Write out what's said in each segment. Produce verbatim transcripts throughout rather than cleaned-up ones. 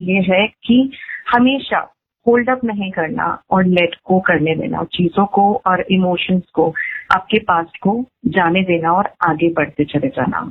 ये है कि हमेशा होल्ड अप नहीं करना और लेट गो करने देना चीजों को और इमोशंस को, आपके पास्ट को जाने देना और आगे बढ़ते चले जाना।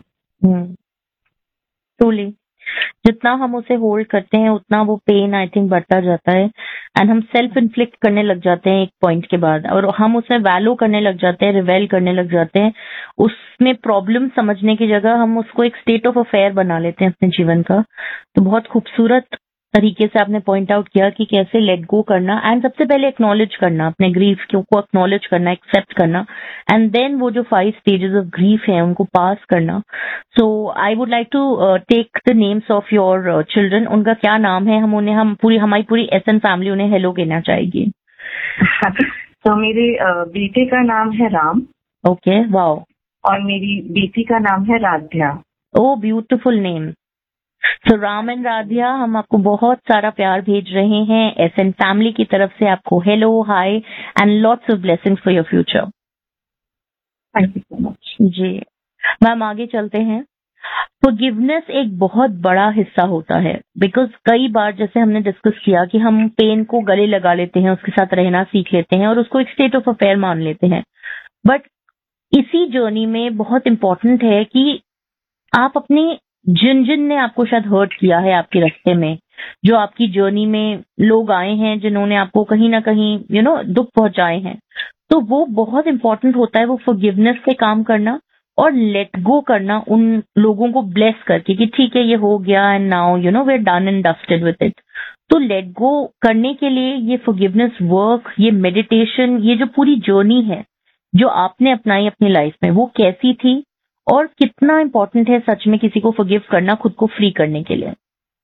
ट्रूली जितना हम उसे होल्ड करते हैं उतना वो पेन आई थिंक बढ़ता जाता है एंड हम सेल्फ इन्फ्लिक्ट करने लग जाते हैं एक पॉइंट के बाद, और हम उसे वैल्यू करने लग जाते हैं, रिवेल करने लग जाते हैं। उसमें प्रॉब्लम समझने की जगह हम उसको एक स्टेट ऑफ अफेयर बना लेते हैं अपने जीवन का। तो बहुत खूबसूरत तरीके से आपने पॉइंट आउट किया कि कैसे लेट गो करना एंड सबसे पहले एक्नॉलेज करना, अपने ग्रीफ को एक्नॉलेज करना, एक्सेप्ट करना, एंड देन वो जो फाइव स्टेजेस ऑफ ग्रीफ है उनको पास करना। सो I would like to take the names of your children. उनका क्या नाम है? हम उन्हें हम पूरी हमारी पूरी एसएन फैमिली उन्हें हेलो कहना चाहेगी। तो मेरे बेटे का नाम है राम। Okay, wow. और मेरी बेटी का नाम है राध्या। ओ beautiful name. So Ram and Radhiya, हम आपको बहुत सारा प्यार भेज रहे हैं एसएन फैमिली की तरफ से। आपको hello, hi and lots of blessings for your future. Thank you so much ji ma'am, आगे चलते हैं। फॉरगिवनेस एक बहुत बड़ा हिस्सा होता है, बिकॉज कई बार जैसे हमने डिस्कस किया कि हम पेन को गले लगा लेते हैं, उसके साथ रहना सीख लेते हैं और उसको एक स्टेट ऑफ अफेयर मान लेते हैं। बट इसी जर्नी में बहुत इंपॉर्टेंट है कि आप अपने जिन जिन ने आपको शायद हर्ट किया है आपके रास्ते में, जो आपकी जर्नी में लोग आए हैं जिन्होंने आपको कहीं ना कहीं यू नो दुख पहुंचाए हैं, तो वो बहुत इंपॉर्टेंट होता है वो फॉरगिवनेस से काम करना और लेट गो करना उन लोगों को ब्लेस करके कि ठीक है ये हो गया and now you know we are done and dusted with it. तो लेट गो करने के लिए ये फॉरगिवनेस वर्क, ये मेडिटेशन, ये जो पूरी जर्नी है जो आपने अपनाई अपनी लाइफ में, वो कैसी थी और कितना इम्पोर्टेंट है सच में किसी को फॉरगिव करना खुद को फ्री करने के लिए?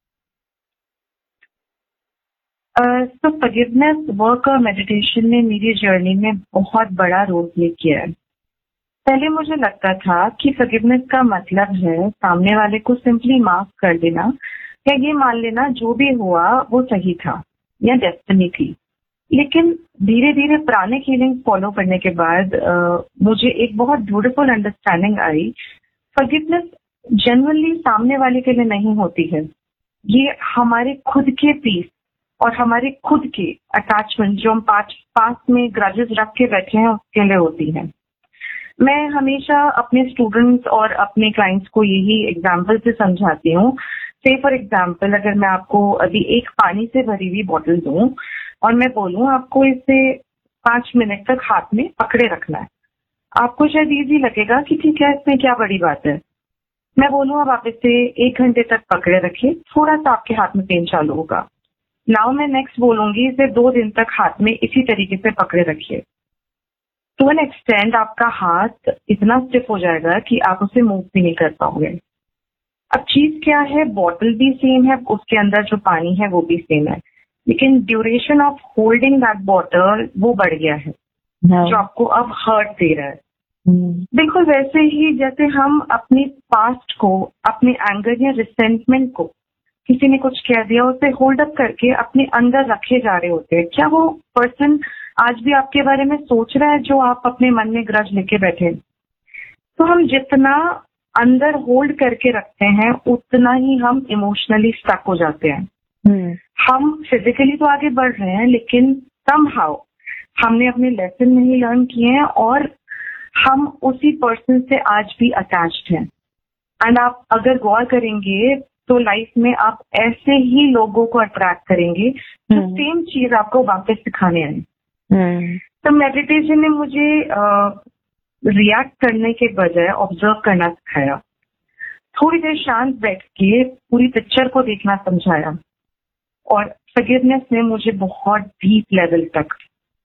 तो फॉरगिवनेस वर्क और मेडिटेशन ने मेरी जर्नी में बहुत बड़ा रोल प्ले किया है। पहले मुझे लगता था कि फॉरगिवनेस का मतलब है सामने वाले को सिंपली माफ कर देना या ये मान लेना जो भी हुआ वो सही था या डेस्टिनी थी। लेकिन धीरे धीरे पुराने फीलिंग्स फॉलो करने के बाद uh, मुझे एक बहुत beautiful understanding I. Forgiveness generally सामने वाले के लिए नहीं होती है, ये हमारे खुद के पीस और हमारे खुद के अटैचमेंट जो हम पास पास में ग्रजेस रख के बैठे हैं उसके लिए होती है। मैं हमेशा अपने स्टूडेंट्स और अपने क्लाइंट्स को यही एग्जाम्पल से समझाती हूँ। से फॉर एग्जाम्पल, अगर मैं आपको अभी एक पानी से भरी हुई बोतल दूं और मैं बोलूं आपको इसे पांच मिनट तक हाथ में पकड़े रखना है, आपको शायद इजी लगेगा कि ठीक है इसमें क्या बड़ी बात है। मैं बोलूं अब आप इसे एक घंटे तक पकड़े रखिए, थोड़ा सा आपके हाथ में पेन चालू होगा। नाउ मैं नेक्स्ट बोलूंगी इसे दो दिन तक हाथ में इसी तरीके से पकड़े रखिए। टू एन एक्सटेंड आपका हाथ इतना स्टिफ हो जाएगा कि आप उसे मूव भी नहीं कर पाओगे। अब चीज क्या है, बॉटल भी सेम है, उसके अंदर जो पानी है वो भी सेम है, लेकिन duration of holding that bottle वो बढ़ गया है no. जो आपको अब हर्ट दे रहा है। hmm. बिल्कुल वैसे ही जैसे हम अपने पास्ट को, अपने एंगर या रिसेंटमेंट को, किसी ने कुछ कह दिया उसे होल्ड अप करके अपने अंदर रखे जा रहे होते हैं। क्या वो पर्सन आज भी आपके बारे में सोच रहा है जो आप अपने मन में ग्रज लेके बैठे? तो हम जितना अंदर होल्ड करके रखते हैं उतना ही हम इमोशनली स्टक हो जाते हैं। hmm. हम फिजिकली तो आगे बढ़ रहे हैं लेकिन समहाउ हमने अपने लेसन नहीं लर्न किए हैं और हम उसी पर्सन से आज भी अटैच्ड हैं। एंड आप अगर गौर करेंगे तो लाइफ में आप ऐसे ही लोगों को अट्रैक्ट करेंगे जो hmm. सेम चीज आपको वापस सिखाने आए। hmm. तो मेडिटेशन ने मुझे रिएक्ट uh, करने के बजाय ऑब्जर्व करना सिखाया, थोड़ी देर शांत बैठ के पूरी पिक्चर को देखना समझाया, और फॉरगिवनेस ने मुझे बहुत डीप लेवल तक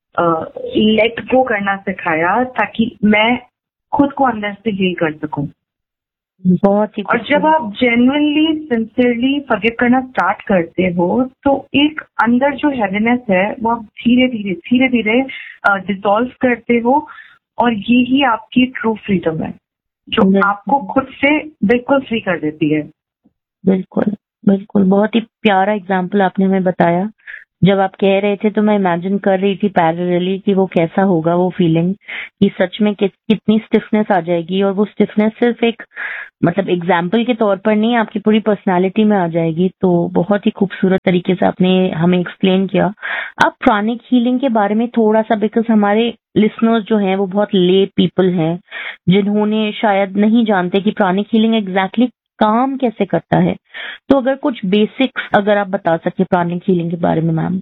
लेट गो करना सिखाया ताकि मैं खुद को अंदर से हील कर सकूं। बहुत ही। और जब आप जेन्युइनली सिंसियरली फॉरगिव करना स्टार्ट करते हो तो एक अंदर जो हैवीनेस है वो आप धीरे धीरे धीरे धीरे डिसॉल्व करते हो, और ये ही आपकी ट्रू फ्रीडम है जो आपको खुद से बिल्कुल फ्री कर देती है। बिल्कुल बिल्कुल, बहुत ही प्यारा एग्जाम्पल आपने हमें बताया जब आप कह रहे थे तो मैं इमेजिन कर रही थी पैरेलली कि वो कैसा होगा वो फीलिंग, कि सच में कि, कितनी स्टिफनेस आ जाएगी, और वो स्टिफनेस सिर्फ एक मतलब एग्जाम्पल के तौर पर नहीं, आपकी पूरी पर्सनालिटी में आ जाएगी। तो बहुत ही खूबसूरत तरीके से आपने हमें एक्सप्लेन किया। आप प्राणिक हीलिंग के बारे में थोड़ा सा, बिकॉज हमारे लिसनर्स जो हैं वो बहुत ले पीपल हैं जिन्होंने शायद नहीं जानते कि प्राणिक हीलिंग एग्जैक्टली काम कैसे करता है, तो अगर कुछ बेसिक्स अगर आप बता सके प्राणिक हीलिंग के बारे में मैम।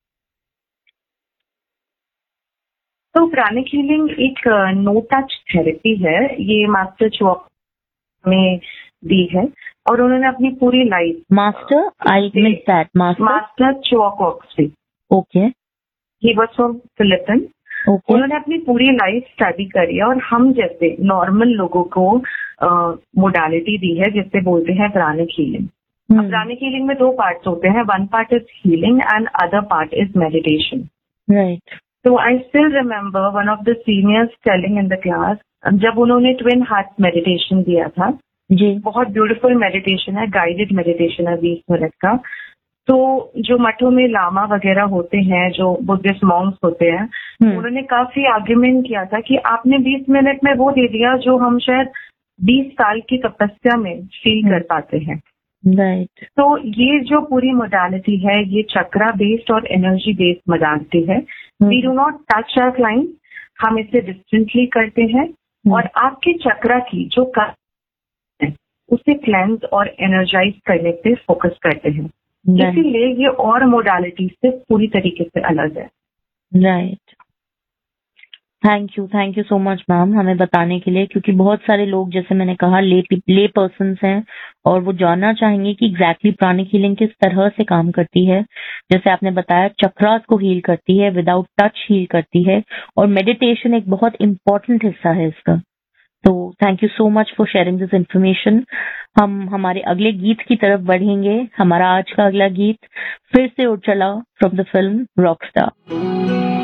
तो प्राणिक हीलिंग एक नो टच थेरेपी है, ये मास्टर चौक में दी है और उन्होंने अपनी पूरी life. Master I miss that master master चौक से okay, he was from Philippines. Okay. उन्होंने अपनी पूरी लाइफ स्टडी करी है और हम जैसे नॉर्मल लोगों को मोडालिटी दी है जिससे बोलते हैं pranic healing. hmm. Pranic healing में दो पार्ट्स होते हैं, one part is healing and other part is meditation. Right. तो I still remember one of the seniors telling in the class, जब उन्होंने ट्विन हार्ट मेडिटेशन दिया था जी, बहुत ब्यूटीफुल मेडिटेशन है, गाइडेड मेडिटेशन है बीस मिनट का। तो जो मठों में लामा वगैरह होते हैं, जो बुद्धिस्ट मॉन्क्स होते हैं, hmm. उन्होंने काफी आर्ग्यूमेंट किया था कि आपने बीस मिनट में वो दे दिया जो हम शायद बीस साल की तपस्या में फील hmm. कर पाते हैं। राइट। तो ये जो पूरी मोडालिटी है ये चक्रा बेस्ड और एनर्जी बेस्ड मोडालिटी है। We do not touch our client, हम इसे डिस्टेंटली करते हैं hmm. और आपके चक्रा की जो कर है उसे क्लेंस और एनर्जाइज करने पे फोकस करते हैं। इसीलिए ये और मोडालिटी से पूरी तरीके से अलग है। Right. Thank you, thank you so much ma'am हमें बताने के लिए, क्योंकि बहुत सारे लोग जैसे मैंने कहा ले ले पर्सन्स हैं और वो जानना चाहेंगे कि एग्जैक्टली प्राणिक हीलिंग किस तरह से काम करती है। जैसे आपने बताया चक्रास को हील करती है, विदाउट टच हील करती है, और मेडिटेशन एक बहुत इंपॉर्टेंट हिस्सा है इसका। तो thank you so much for sharing this information. हम हमारे अगले गीत की तरफ बढ़ेंगे। हमारा आज का अगला गीत फिर से उड़ चला फ्रॉम द फिल्म रॉकस्टार।